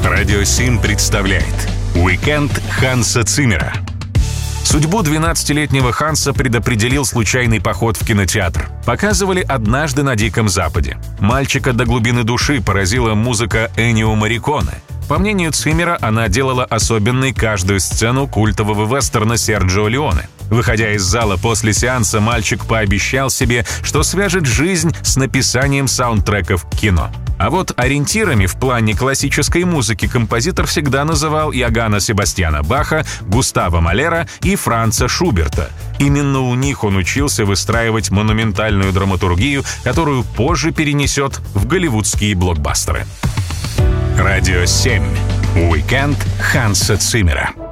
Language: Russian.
Радио 7 представляет «Уикенд Ханса Циммера». Судьбу 12-летнего Ханса предопределил случайный поход в кинотеатр. Показывали «Однажды на Диком Западе». Мальчика до глубины души поразила музыка Эннио Морриконе. По мнению Циммера, она делала особенной каждую сцену культового вестерна Серджио Леоне. Выходя из зала после сеанса, мальчик пообещал себе, что свяжет жизнь с написанием саундтреков к кино. А вот ориентирами в плане классической музыки композитор всегда называл Иоганна Себастьяна Баха, Густава Малера и Франца Шуберта. Именно у них он учился выстраивать монументальную драматургию, которую позже перенесет в голливудские блокбастеры. Радио 7. Уикенд Ханса Циммера.